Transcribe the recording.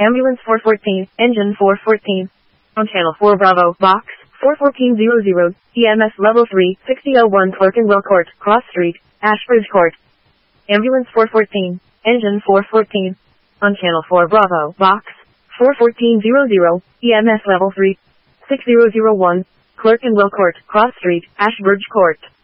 Ambulance 414, engine 414. On channel 4 Bravo, box 41400, EMS level 3, 6001 Clerkenwell Court, Cross Street, Ashbridge Court. Ambulance 414, engine 414. On channel 4 Bravo, box 41400, EMS level 3, 6001, Clerkenwell Court, Cross Street, Ashbridge Court.